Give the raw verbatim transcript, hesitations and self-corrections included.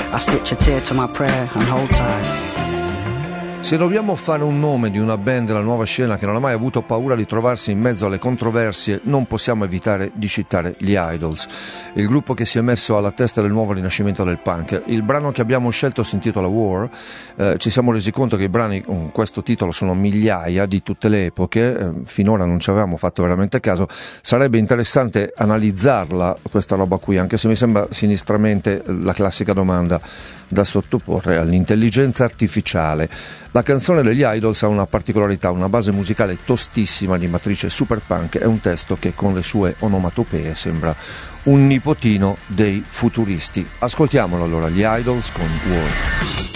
I stitch a tear to my prayer and hold tight. Se dobbiamo fare un nome di una band della nuova scena che non ha mai avuto paura di trovarsi in mezzo alle controversie, non possiamo evitare di citare gli Idols, il gruppo che si è messo alla testa del nuovo rinascimento del punk. Il brano che abbiamo scelto si intitola War. Eh, ci siamo resi conto che i brani con questo titolo sono migliaia di tutte le epoche, eh, finora non ci avevamo fatto veramente caso. Sarebbe interessante analizzarla questa roba qui, anche se mi sembra sinistramente la classica domanda da sottoporre all'intelligenza artificiale. La canzone degli Idols ha una particolarità, una base musicale tostissima di matrice super punk e un testo che con le sue onomatopee sembra un nipotino dei futuristi. Ascoltiamolo allora, gli Idols con War.